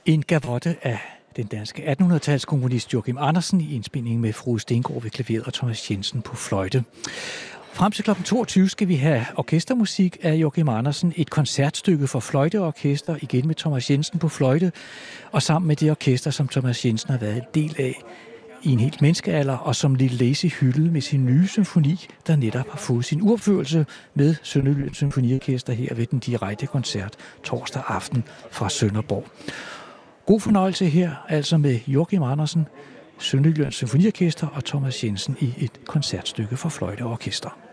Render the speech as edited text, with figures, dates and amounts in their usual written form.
En gavotte af den danske 1800-talskomponist Joachim Andersen i indspilning med Frode Stengård ved klaveret og Thomas Jensen på fløjte. Frem til kl. 22 skal vi have orkestermusik af Joachim Andersen, et koncertstykke for fløjteorkester, igen med Thomas Jensen på fløjte, og sammen med det orkester, som Thomas Jensen har været en del af i en helt menneskealder, og som Lille Lazy hyldede med sin nye symfoni, der netop har fået sin uropførelse med Sønderjyllands Symfoniorkester her ved den direkte koncert torsdag aften fra Sønderborg. God fornøjelse her, altså med Joachim Andersen, Sønderjyllands Symfoniorkester og Thomas Jensen i et koncertstykke for fløjte og orkester.